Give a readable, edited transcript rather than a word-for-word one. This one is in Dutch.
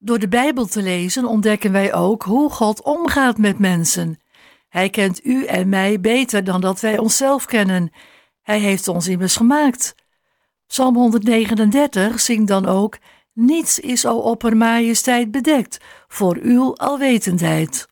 Door de Bijbel te lezen ontdekken wij ook hoe God omgaat met mensen. Hij kent u en mij beter dan dat wij onszelf kennen. Hij heeft ons immers gemaakt. Psalm 139 zingt dan ook: niets is, o oppermajesteit, bedekt voor uw alwetendheid.